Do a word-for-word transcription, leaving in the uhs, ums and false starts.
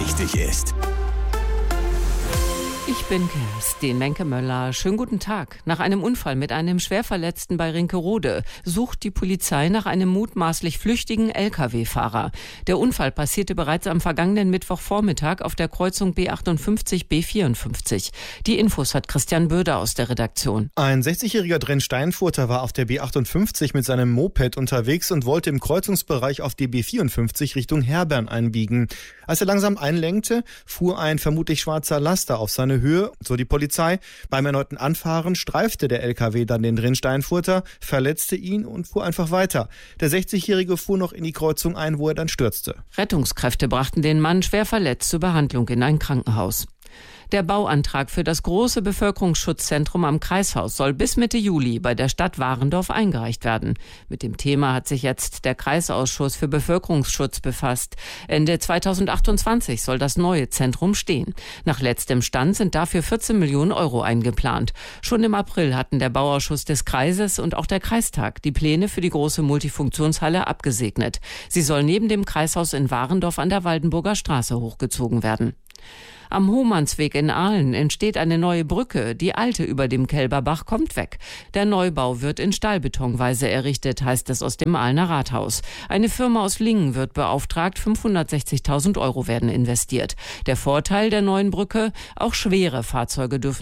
wichtig ist. Ich bin Kerstin Menke-Möller. Schönen guten Tag. Nach einem Unfall mit einem Schwerverletzten bei Rinkerode sucht die Polizei nach einem mutmaßlich flüchtigen L K W-Fahrer. Der Unfall passierte bereits am vergangenen Mittwochvormittag auf der Kreuzung B achtundfünfzig B vierundfünfzig. Die Infos hat Christian Böder aus der Redaktion. Ein sechzigjähriger Drenn-Steinfurter war auf der B achtundfünfzig mit seinem Moped unterwegs und wollte im Kreuzungsbereich auf die B vierundfünfzig Richtung Herbern einbiegen. Als er langsam einlenkte, fuhr ein vermutlich schwarzer Laster auf seine Höhe, so die Polizei. Beim erneuten Anfahren streifte der L K W dann den Drenn-Steinfurter, verletzte ihn und fuhr einfach weiter. Der sechzigjährige fuhr noch in die Kreuzung ein, wo er dann stürzte. Rettungskräfte brachten den Mann schwer verletzt zur Behandlung in ein Krankenhaus. Der Bauantrag für das große Bevölkerungsschutzzentrum am Kreishaus soll bis Mitte Juli bei der Stadt Warendorf eingereicht werden. Mit dem Thema hat sich jetzt der Kreisausschuss für Bevölkerungsschutz befasst. Ende zweitausendachtundzwanzig soll das neue Zentrum stehen. Nach letztem Stand sind dafür vierzehn Millionen Euro eingeplant. Schon im April hatten der Bauausschuss des Kreises und auch der Kreistag die Pläne für die große Multifunktionshalle abgesegnet. Sie soll neben dem Kreishaus in Warendorf an der Waldenburger Straße hochgezogen werden. Am Hohmannsweg in Aalen entsteht eine neue Brücke. Die alte über dem Kelberbach kommt weg. Der Neubau wird in Stahlbetonweise errichtet, heißt es aus dem Aalener Rathaus. Eine Firma aus Lingen wird beauftragt, fünfhundertsechzigtausend Euro werden investiert. Der Vorteil der neuen Brücke: auch schwere Fahrzeuge dürfen